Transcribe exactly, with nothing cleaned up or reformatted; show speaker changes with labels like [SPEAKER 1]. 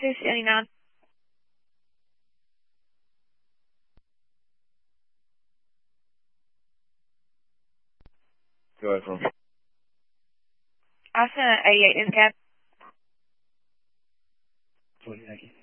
[SPEAKER 1] two seventy-nine.
[SPEAKER 2] Go ahead, from.
[SPEAKER 1] I sent an eighty-eight in cab.
[SPEAKER 2] Thank you.